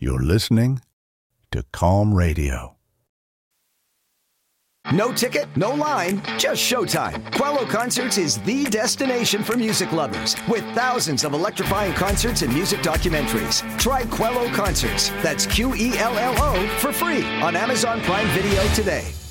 You're listening to Calm Radio. No ticket, no line, just showtime. Quello Concerts is the destination for music lovers with thousands of electrifying concerts and music documentaries. Try Quello Concerts, that's Quello, for free on Amazon Prime Video today.